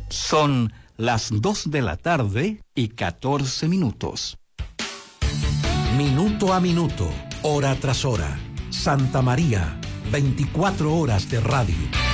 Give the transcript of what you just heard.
Son las 2:14 PM. Minuto a minuto, hora tras hora. Santa María, 24 horas de radio.